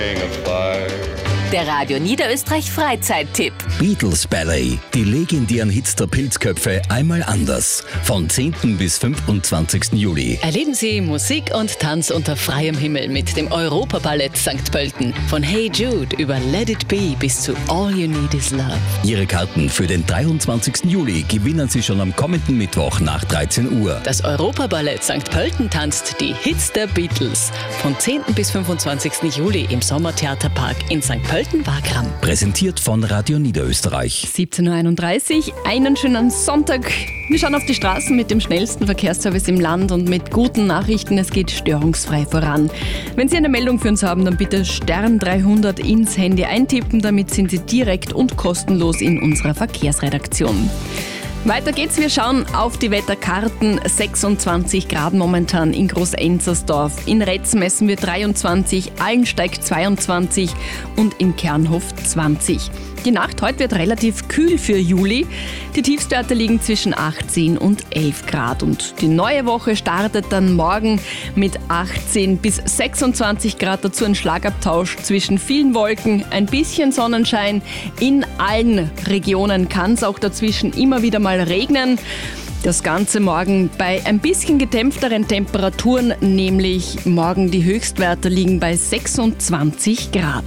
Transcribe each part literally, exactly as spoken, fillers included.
Der Radio Niederösterreich Freizeittipp. Beatles Ballet, die legendären Hits der Pilzköpfe einmal anders. Von zehnten bis fünfundzwanzigsten Juli. Erleben Sie Musik und Tanz unter freiem Himmel mit dem Europaballett Sankt Pölten. Von Hey Jude über Let It Be bis zu All You Need Is Love. Ihre Karten für den dreiundzwanzigsten Juli gewinnen Sie schon am kommenden Mittwoch nach dreizehn Uhr. Das Europaballett Sankt Pölten tanzt die Hits der Beatles. Von zehnten bis fünfundzwanzigsten Juli im Sommertheaterpark in Sankt Pölten-Wagram. Präsentiert von Radio Niederösterreich. siebzehn Uhr einunddreißig, einen schönen Sonntag. Wir schauen auf die Straßen mit dem schnellsten Verkehrsservice im Land und mit guten Nachrichten. Es geht störungsfrei voran. Wenn Sie eine Meldung für uns haben, dann bitte Stern dreihundert ins Handy eintippen. Damit sind Sie direkt und kostenlos in unserer Verkehrsredaktion. Weiter geht's, wir schauen auf die Wetterkarten. sechsundzwanzig Grad momentan in Groß-Enzersdorf. In Retz messen wir dreiundzwanzig, Allensteig zweiundzwanzig und in Kernhof zwanzig. Die Nacht heute wird relativ kühl für Juli. Die Tiefstwerte liegen zwischen achtzehn und elf Grad. Und die neue Woche startet dann morgen mit achtzehn bis sechsundzwanzig Grad. Dazu ein Schlagabtausch zwischen vielen Wolken, ein bisschen Sonnenschein. In allen Regionen kann es auch dazwischen immer wieder mal regnen. Das Ganze morgen bei ein bisschen gedämpfteren Temperaturen, nämlich morgen die Höchstwerte liegen bei sechsundzwanzig Grad.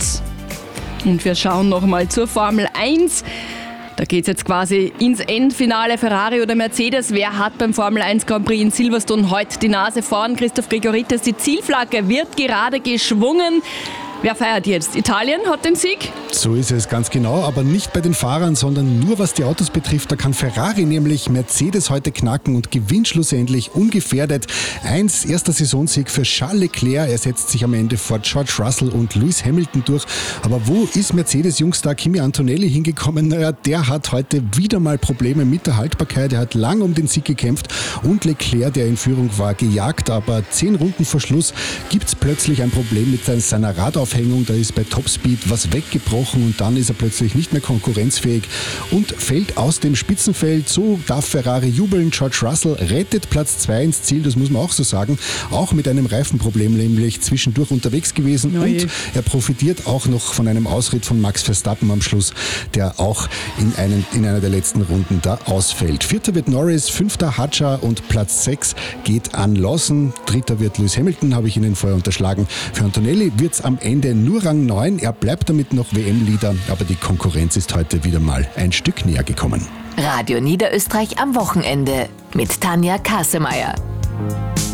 Und wir schauen nochmal zur Formel eins. Da geht es jetzt quasi ins Endfinale. Ferrari oder Mercedes. Wer hat beim Formel eins Grand Prix in Silverstone heute die Nase vorn? Christoph Gregoritis, die Zielflagge wird gerade geschwungen. Wer feiert jetzt? Italien hat den Sieg? So ist es, ganz genau, aber nicht bei den Fahrern, sondern nur was die Autos betrifft. Da kann Ferrari nämlich Mercedes heute knacken und gewinnt schlussendlich ungefährdet. Eins, erster Saisonsieg für Charles Leclerc. Er setzt sich am Ende vor George Russell und Lewis Hamilton durch. Aber wo ist Mercedes-Jungstar Kimi Antonelli hingekommen? Naja, der hat heute wieder mal Probleme mit der Haltbarkeit. Er hat lang um den Sieg gekämpft und Leclerc, der in Führung war, gejagt. Aber zehn Runden vor Schluss gibt es plötzlich ein Problem mit seiner Radaufhängung. Da ist bei Topspeed was weggebrochen und dann ist er plötzlich nicht mehr konkurrenzfähig und fällt aus dem Spitzenfeld. So darf Ferrari jubeln. George Russell rettet Platz zwei ins Ziel, das muss man auch so sagen. Auch mit einem Reifenproblem, nämlich zwischendurch unterwegs gewesen. Oje. Und er profitiert auch noch von einem Ausritt von Max Verstappen am Schluss, der auch in, einen, in einer der letzten Runden da ausfällt. Vierter wird Norris, fünfter Hadjar und Platz sechs geht an Lawson. Dritter wird Lewis Hamilton, habe ich Ihnen vorher unterschlagen. Für Antonelli wird es am Ende nur Rang neun. Er bleibt damit noch W M-Leader, aber die Konkurrenz ist heute wieder mal ein Stück näher gekommen. Radio Niederösterreich am Wochenende mit Tanja Kasemeyer.